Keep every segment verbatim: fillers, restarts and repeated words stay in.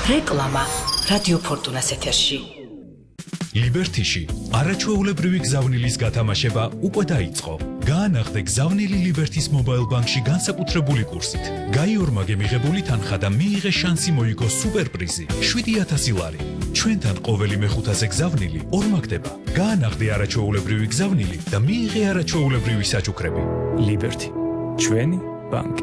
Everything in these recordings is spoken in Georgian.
რეკლამა რადიო ფორტუნას ეთერში. ლიბერტიში არაჩვეულებრივი გზავნილის გათამაშება უკვე დაიწყო. გაანახდე გზავნილი ლიბერტის მობაილ ბანკში განსაკუთრებული კურსით. გაიორმაგე მიღებული თანხა და მიიღე შანსი მოიგო სუპერპრიზი შვიდი ათასი ლარი. ჩვენთან ყოველი მეხუთაზე გზავნილი ორმაგდება. გაანახდე არაჩვეულებრივი გზავნილი და მიიღე არაჩვეულებრივი საჩუქრები. ლიბერტი, ჩვენი ბანკი.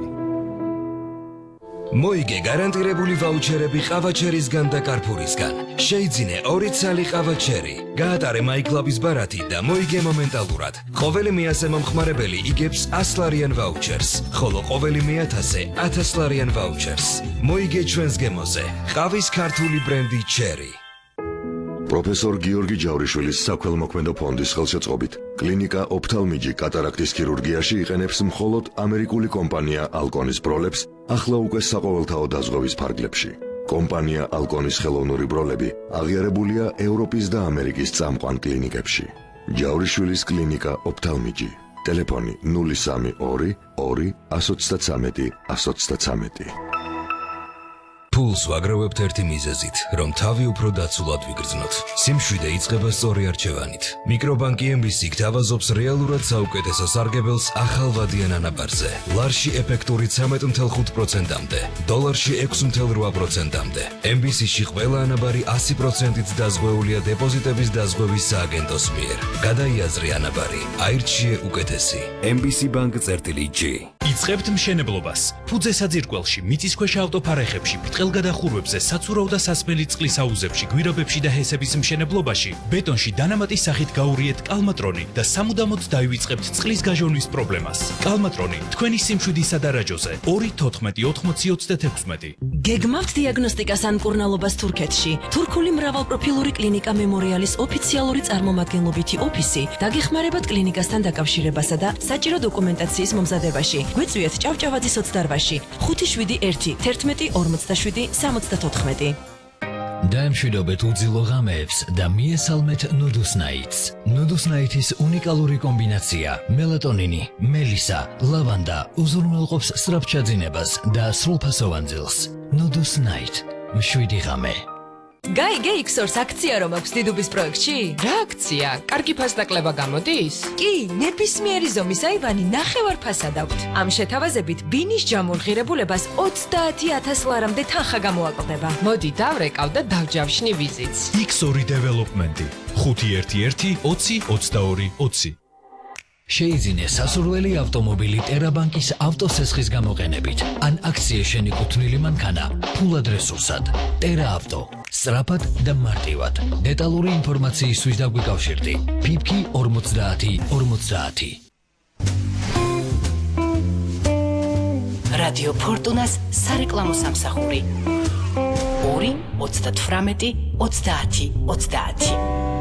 მოიგე გარანტირებული ვაუჩერები ყავაჩერისგან და კარფურისგან. შეიძინე ორი ცალი ყავაჩერი. გაატარე მაიკლაბის ბარათი და მოიგე მომენტალურად. ყოველი მეათე მომხმარებელი იგებს ასი ლარიან ვაუჩერს, ხოლო ყოველი მეათასე ათას ლარიან ვაუჩერს. მოიგე ჩვენს გემოზე. ყავის ქართული ბრენდი ჩერი. პროფესორ გიორგი ჯავრიშვილის საქველმოქმედო ფონდის ხელშეწყობით კლინიკა ოფთალმიჯი კატარაქტის ქირურგიაში იყენებს მხოლოდ ამერიკული კომპანია ალკონის ბროლებს, ახლა უკვე საყოველთაო დაზღვევის ფარგლებში. კომპანია ალკონის ხელოვნური ბროლები აღიარებულია ევროპის და ამერიკის წამყვან კლინიკებში. ჯავრიშვილის კლინიკა ოფთალმიჯი. ტელეფონი ნული სამი ორი ორი ათს ოცდათრამეტი ათს ოცდათრამეტი. ფულს ვაგროვებთ ერთი მიზეზით, რომ თავი უფრო დაცულად ვიგრძნოთ. სიმშვიდე იწყება სწორი არჩევანით. მიკრობანკი ემ ბი სი გთავაზობს რეალურად საუკეთესო სარგებელს ახალვადიან ანაბარზე. ლარში ეფექტური ცამეტი ათეული ხუთი პროცენტამდე, დოლარში ექვსი ათეული რვა პროცენტამდე. ემ ბი სი-ში ყველა ანაბარი ასი პროცენტით დაზღვეულია დეპოზიტების დაზღვევის სააგენტოს მიერ. გადაიაზრე ანაბარი, აირჩიე უკეთესი. ემ ბი სი ბანკ წერტილი ჯი. იწყებთ მშენებლობას. ფუძე საძირკველში, მიწისქვეშა ავტოფარეხებში, ბრტყელგადახურვებზე, საცურაო და სასმელი წყლის აუზებში, გვირაბებში და ჰესების მშენებლობაში, ბეტონში დანამატის სახით გაურიეთ კალმატრონი და სამუდამოდ დაივიწყებთ წყლის გაჟონვის პრობლემას. კალმატრონი თქვენი სიმშვიდისა და რაჯოზე ორი თოთხმეტი ოთხმოცი ოცდათექვსმეტი. გეგმავთ დიაგნოსტიკას ან მკურნალობას თურქეთში. თურქული მრავალპროფილური კლინიკა მემორიალის ოფიციალური წარმომადგენლობითი ოფისი დაგეხმარებათ კლინიკასთან დაკავშირებასა და საჭირო დოკუმენტაციის მომზადებაში. გვიწვიეთ ჭავჭავაძის ოცდარბაში ხუთი შვიდი ერთი თერთმეტი ორმოცდაშვიდი სამოცდათოთხმეტი. დაემშვიდობეთ უძილო ღამეებს და მიესალმეთ ნუდუსნაიტს. ნუდუსნაიტის უნიკალური კომბინაცია მელატონინი, მელისა, ლავანდა უზრუნველყოფს სწრაფჩაძინებას და სრულფასოვან ძილს. ნუდუსნაიტ, მშვიდი ღამე. გაი გეიქსორს აქცია რომ აქვს დიდუბის პროექტში? რა აქცია? კარგი ფასდაკლება გამოდის? კი, ნებისმიერი ზომის აივანი ნახევარ ფასად აქვთ. ამ შეთავაზებით ბინის ჯამურ ღირებულებას ოცდაათი ათას ლარამდე თანხა გამოაკლდება. მოდი დავრეკავ და დავჯავშნი ვიზიტს. იქს ორი დეველოპმენტი ხუთი ერთი ერთი ოცი ოცდაორი ოცი. შეიძინე სასურველი ავტომობილი ტერაბანკის ავტოსესხის გამოყენებით ან აქციის შენიკუთვნილი მანქანა ფულად რესურსად. ტერა ავტო, სწრაფად და მარტივად. დეტალური ინფორმაციისთვის დაგვიკავშირდი ფიფკი ორმოცდაათი ორმოცდაათი. რადიო ფორტუნას სარეკლამო სამსახური ორი ოცდათვრამეტი ოცდაათი ოცდაათი.